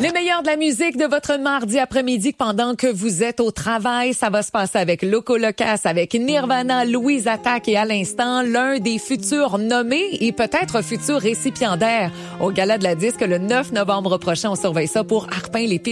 Les meilleurs de la musique de votre mardi après-midi pendant que vous êtes au travail, ça va se passer avec Loco Locas, avec Nirvana, Louise Attaque et à l'instant, l'un des futurs nommés et peut-être futurs récipiendaires au Gala de la Disque le 9 novembre prochain. On surveille ça pour Arpin les